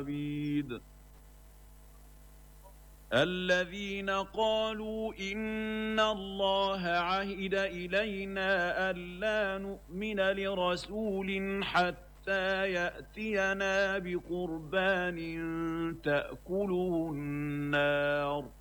عبيد الذين قالوا إن الله عهد إلينا ألا نؤمن لرسول حتى يأتينا بقربان تأكله النار